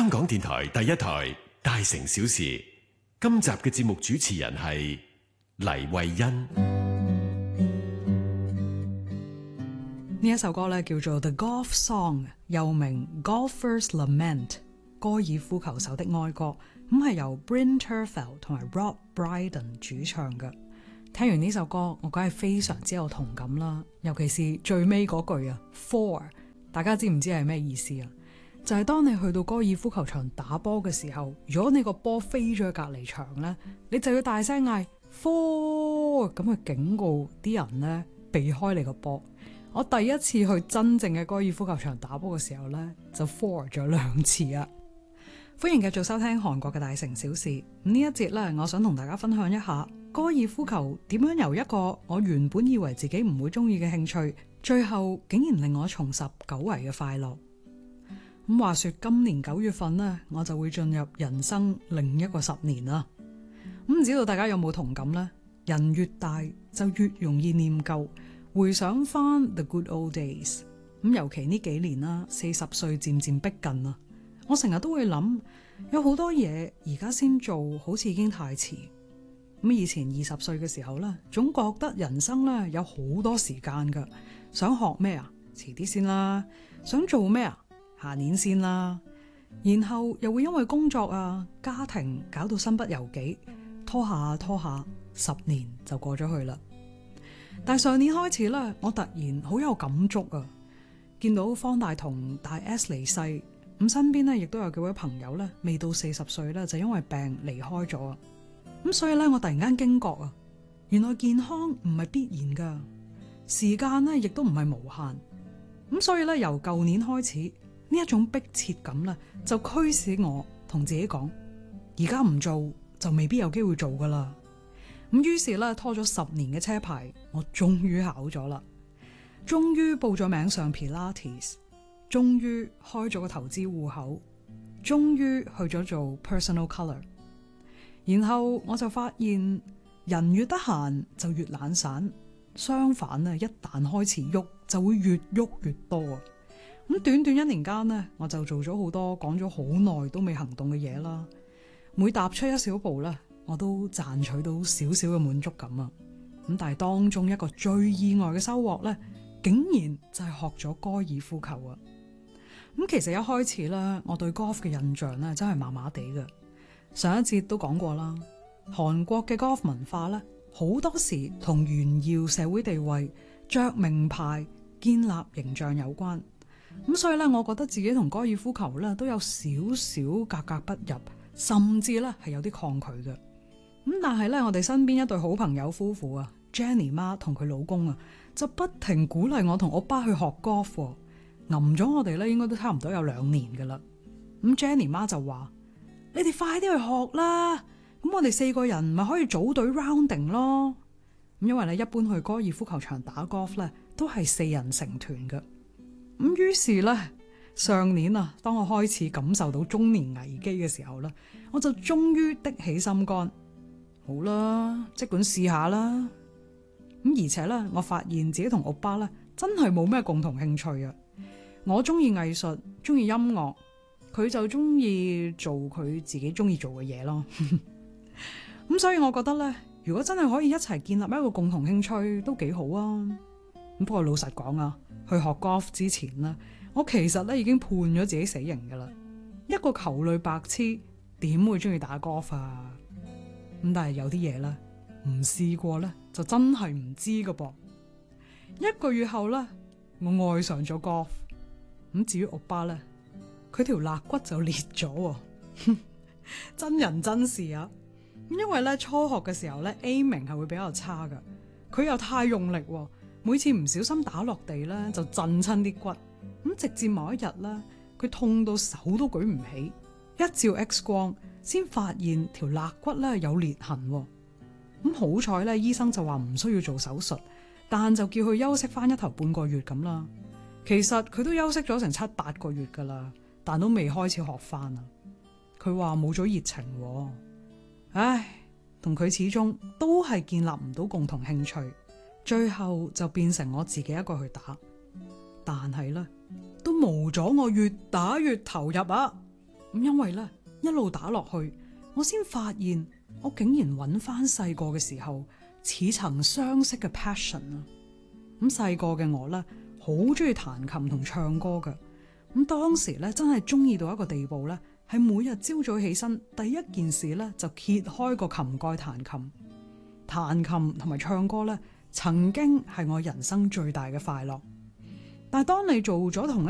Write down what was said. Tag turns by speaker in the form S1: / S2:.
S1: 香港電台第一台大城小事，今集嘅節目主持人係黎慧欣。
S2: 呢一首歌咧叫做 The Golf Song， 又名 Golfer's Lament， 高爾夫球手的哀歌，咁係由 Bryn Terfel 同埋 Rob Brydon 主唱嘅。聽完呢首歌，我梗係非常之有同感啦，尤其是最尾嗰句啊 ，Four， 大家知唔知係咩意思啊？就係當你去到高爾夫球場打波嘅時候，如果你個波飛咗去隔離場呢，你就要大聲嗌 Four， 咁去警告啲人呢避開你個波。我第一次去真正嘅高爾夫球場打波嘅時候呢，就 Four 咗2次啊！歡迎繼續收聽韓國嘅大城小事。呢一節呢，我想同大家分享一下高爾夫球點樣由一個我原本以為自己唔會中意嘅興趣，最後竟然令我重拾久違嘅快樂。咁話說今年9月份呢，我就會進入人生另一個10年啦。唔知道大家有冇同感呢？人越大就越容易念舊，回想翻 the good old days。咁尤其呢幾年啦，40歲漸漸逼近啦，我成日都會諗，有好多嘢而家先做，好似已經太遲。咁以前20歲嘅時候呢，總覺得人生呢有好多時間噶，想學咩啊，遲啲先啦；想做咩啊，下年先啦，然後又會因為工作啊、家庭搞到身不由己，拖下拖下，10年就過咗去啦。但係上年開始咧，我突然好有感觸啊！見到方大同大 S 離世，咁身邊咧亦都有幾位朋友咧，未到40歲咧就因為病離開咗啊！咁所以咧，我突然間驚覺啊，原來健康唔係必然噶，時間咧亦都唔係無限。咁所以咧，由舊年開始，呢一種迫切感咧，就驅使我同自己講：而家唔做就未必有機會做噶啦。咁於是咧，拖咗10年嘅車牌，我終於考咗啦，終於報咗名上 Pilates， 終於開咗個投資戶口，終於去咗做 personal color。然後我就發現，人越得閒就越懶散，相反啊，一旦開始喐就會越喐越多啊！咁短短1年間呢，我就做咗好多講咗好耐都未行動嘅嘢啦。每踏出一小步咧，我都賺取到少少嘅滿足感啊！咁但係當中一個最意外嘅收穫咧，竟然就係學咗高爾夫球啊！咁其實一開始咧，我對 golf 嘅印象咧真係麻麻地嘅。上一節都講過啦，韓國嘅 golf 文化咧，好多時同炫耀社會地位、着名牌、建立形象有關。咁所以咧，我覺得自己同高爾夫球咧都有少少格格不入，甚至咧係有啲抗拒嘅。咁但係咧，我哋身邊一對好朋友夫婦啊 ，Jenny 媽同佢老公啊，就不停鼓勵我同我爸去學 golf， 揞咗我哋咧，應該都差唔多有2年噶啦。咁 Jenny 媽就話：你哋快啲去學啦！咁我哋4個人咪可以組隊 rounding 咯。咁因為咧，一般去高爾夫球場打 golf 咧，都係4人成團嘅。咁於是咧，上年啊，當我開始感受到中年危機嘅時候咧，我就終於的起心肝，好啦，即管試下啦。咁而且咧，我發現自己同歐巴咧真係冇咩共同興趣啊！我中意藝術，中意音樂，佢就中意做佢自己中意做嘅嘢咯。咁所以我覺得咧，如果真係可以一齊建立一個共同興趣，都幾好啊！咁不過老實講啊，去學 golf 之前咧，我其實咧已經判咗自己死刑噶啦。一個球類白痴點會中意打 golf 啊？咁但係有啲嘢咧，唔試過咧就真係唔知噶噃。1個月後咧，我愛上咗 golf。咁至於歐巴咧，佢條肋骨就裂咗，真人真事啊！因為咧初學嘅時候咧 aiming 係會比較差噶，佢又太用力，每次唔小心打落地咧就震親啲骨。咁直至某一日咧，佢痛到手都舉唔起，一照 X 光先發現條肋骨咧有裂痕。咁好彩咧，醫生就話唔需要做手術，但就叫佢休息翻1頭半個月咁啦。其實佢都休息咗成7-8個月噶啦，但都未開始學翻啊。佢話冇咗熱情，唉，同佢始終都係建立唔到共同興趣，最後就變成我自己一個去打。但係咧，都冇咗我越打越投入啊！ 咁因為咧一路打落去，我先發現我竟然揾翻細個嘅時候似曾相識嘅 passion 啊！咁細個嘅我咧好中意彈琴同唱歌㗎。咁當時咧真係中意到一個地步咧，係每日朝早起身第一件事咧就揭開個琴蓋彈琴。彈琴同埋唱歌咧，曾經係我人生最大嘅快樂。但係當你做咗同一